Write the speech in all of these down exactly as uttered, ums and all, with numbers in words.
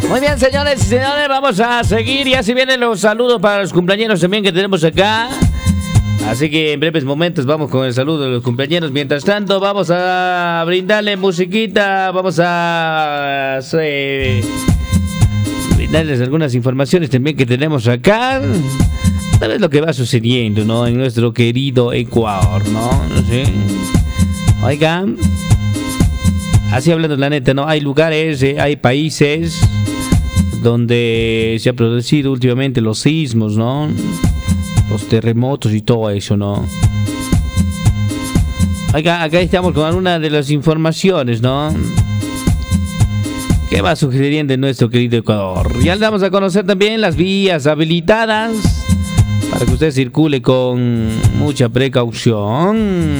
Muy bien, señores y señores, vamos a seguir. Ya se vienen los saludos para los cumpleaños también que tenemos acá. Así que en breves momentos vamos con el saludo de los cumpleaños. Mientras tanto, vamos a brindarle musiquita. Vamos a eh, brindarles algunas informaciones también que tenemos acá. Tal vez lo que va sucediendo, ¿no? En nuestro querido Ecuador, ¿no? ¿Sí? Oigan, así hablando la neta, ¿no? Hay lugares, eh, hay países donde se ha producido últimamente los sismos, ¿no? Los terremotos y todo eso, ¿no? Acá, acá estamos con alguna de las informaciones, ¿no? ¿Qué va sucediendo en nuestro querido Ecuador? Ya les vamos a conocer también las vías habilitadas para que usted circule con mucha precaución.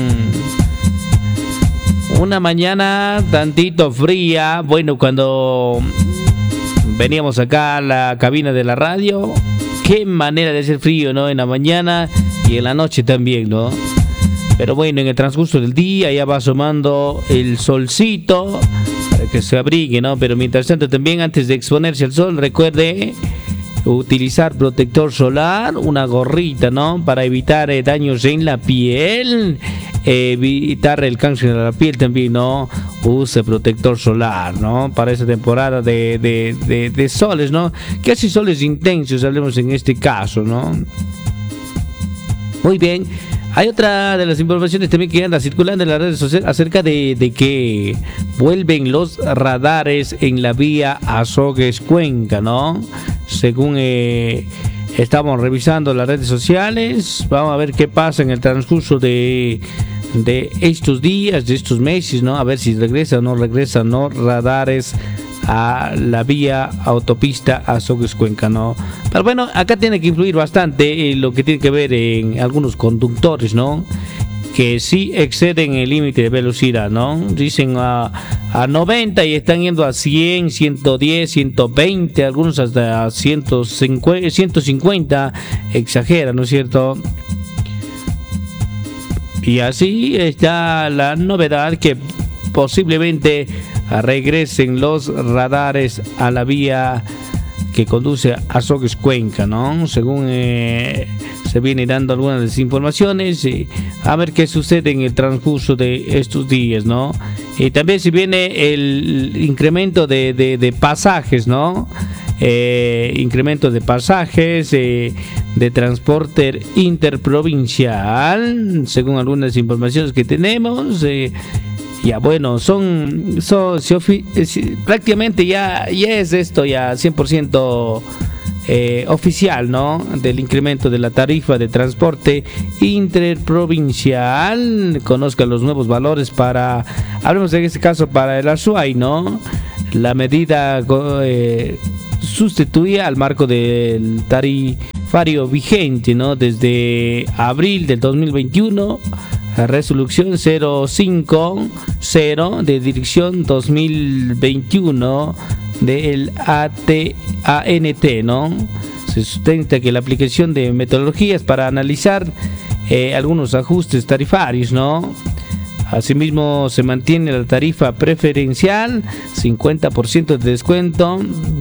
Una mañana tantito fría, bueno, cuando veníamos acá a la cabina de la radio, qué manera de hacer frío, ¿no? En la mañana y en la noche también, ¿no? Pero bueno, en el transcurso del día ya va asomando el solcito para que se abrigue, ¿no? Pero mientras tanto también, antes de exponerse al sol, recuerde utilizar protector solar, una gorrita, ¿no? Para evitar eh, daños en la piel, eh, evitar el cáncer de la piel también, ¿no? Use protector solar, ¿no? Para esa temporada de, de, de, de soles, ¿no? Casi soles intensos, hablemos en este caso, ¿no? Muy bien. Hay otra de las informaciones también que anda circulando en las redes sociales acerca de, de que vuelven los radares en la vía Azogues-Cuenca, ¿no? Según eh, estamos revisando las redes sociales, vamos a ver qué pasa en el transcurso de, de estos días, de estos meses, ¿no? A ver si regresa o no regresa, ¿no? Radares a la vía autopista Azogues-Cuenca, ¿no? Pero bueno, acá tiene que influir bastante en lo que tiene que ver en algunos conductores, ¿no? Que sí exceden el límite de velocidad, ¿no? Dicen a, a noventa y están yendo a cien, ciento diez, ciento veinte, algunos hasta ciento cincuenta, ciento cincuenta, exageran, ¿no es cierto? Y así está la novedad, que posiblemente regresen los radares a la vía que conduce a Azogues-Cuenca, ¿no? Según eh, se viene dando algunas de las informaciones, eh, a ver qué sucede en el transcurso de estos días, ¿no? Y también se viene el incremento de, de, de pasajes, ¿no? Eh, incremento de pasajes eh, de transporte interprovincial, según algunas informaciones que tenemos. Eh, Ya, bueno, son, son se ofi- prácticamente ya, ya es esto ya cien por ciento eh, oficial, ¿no? Del incremento de la tarifa de transporte interprovincial. Conozca los nuevos valores para, hablemos en este caso para el Azuay, ¿no? La medida eh, sustituye al marco del tarifario vigente, ¿no? Desde abril del dos mil veintiuno. Resolución cero cinco cero de dirección dos mil veintiuno del A T A N T, ¿no? Se sustenta que la aplicación de metodologías para analizar eh, algunos ajustes tarifarios, ¿no? Asimismo, se mantiene la tarifa preferencial, cincuenta por ciento de descuento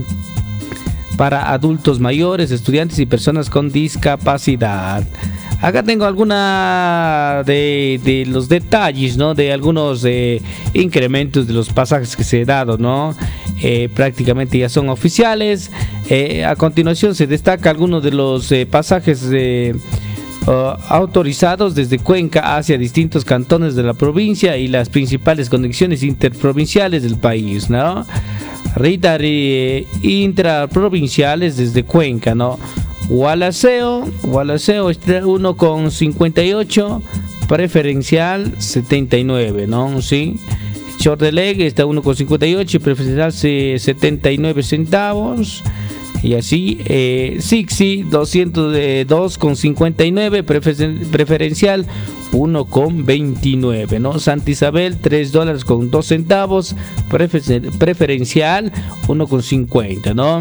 para adultos mayores, estudiantes y personas con discapacidad. Acá tengo alguna de, de los detalles, ¿no? De algunos eh, incrementos de los pasajes que se han dado, ¿no? Eh, prácticamente ya son oficiales. Eh, a continuación se destaca algunos de los eh, pasajes eh, uh, autorizados desde Cuenca hacia distintos cantones de la provincia y las principales conexiones interprovinciales del país, ¿no? Ritar eh, intraprovinciales desde Cuenca, ¿no? Gualaceo, Gualaceo está uno con cincuenta y ocho, preferencial setenta y nueve, ¿no? Sí. Chordeleg está uno con cincuenta y ocho, preferencial setenta y nueve centavos. Y así, eh, Sixi doscientos dos con cincuenta y nueve, prefer- preferencial uno con veintinueve, ¿no? Santa Isabel tres dólares con dos centavos, prefer- preferencial uno con cincuenta, ¿no?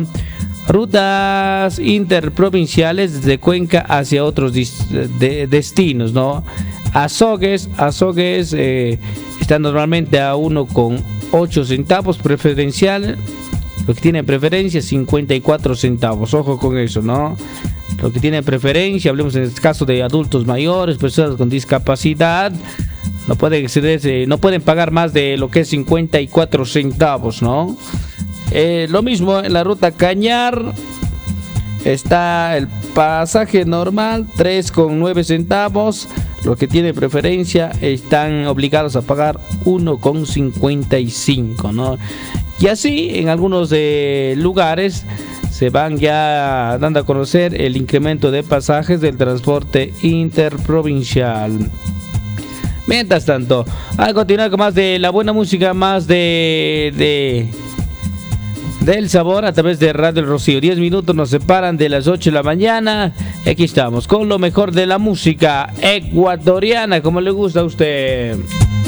Rutas interprovinciales desde Cuenca hacia otros dis- de- destinos, ¿no? Azogues, Azogues eh, está normalmente a uno con ocho centavos, preferencial Lo que tiene preferencia, cincuenta y cuatro centavos. Ojo con eso, ¿no? Lo que tiene preferencia, hablemos en este caso de adultos mayores, personas con discapacidad, no pueden excederse, no pueden pagar más de lo que es cincuenta y cuatro centavos, ¿no? Eh, lo mismo en la ruta Cañar. Está el pasaje normal, tres con nueve centavos. Los que tienen preferencia están obligados a pagar uno con cincuenta y cinco, ¿no? Y así en algunos eh, lugares se van ya dando a conocer el incremento de pasajes del transporte interprovincial. Mientras tanto, a continuar con más de la buena música, más de... de del sabor a través de Radio El Rocío. diez minutos nos separan de las ocho de la mañana. Aquí estamos con lo mejor de la música ecuatoriana, como le gusta a usted.